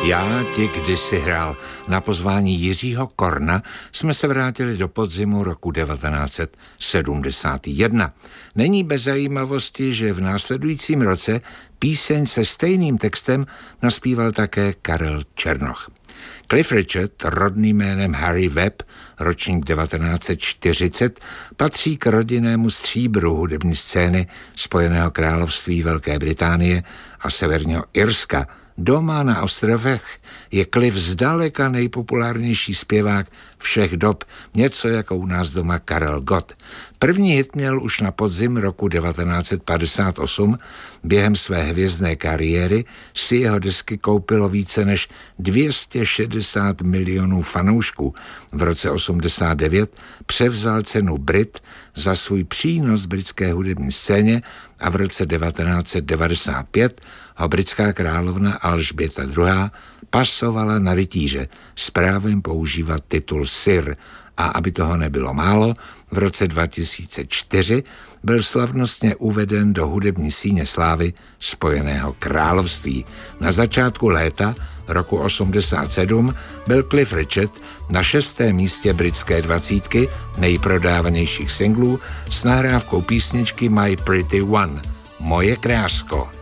Já ti kdysi hrál. Na pozvání Jiřího Korna jsme se vrátili do podzimu roku 1971. Není bez zajímavosti, že v následujícím roce píseň se stejným textem naspíval také Karel Černoch. Cliff Richard, rodným jménem Harry Webb, ročník 1940, patří k rodinnému stříbru hudební scény Spojeného království Velké Británie a Severního Irska. Doma na ostrovech je Cliff zdaleka nejpopulárnější zpěvák všech dob, něco jako u nás doma Karel Gott. První hit měl už na podzim roku 1958. Během své hvězdné kariéry si jeho desky koupilo více než 260 milionů fanoušků. V roce 89 převzal cenu Brit za svůj přínos britské hudební scéně a v roce 1995 ho britská královna Alžběta II. Pasovala na rytíře s právem používat titul Sir. A aby toho nebylo málo, v roce 2004 byl slavnostně uveden do hudební síně slávy Spojeného království. Na začátku léta roku 87 byl Cliff Richard na 6. místě britské 20 nejprodávanějších singlů s nahrávkou písničky My Pretty One, Moje krásko.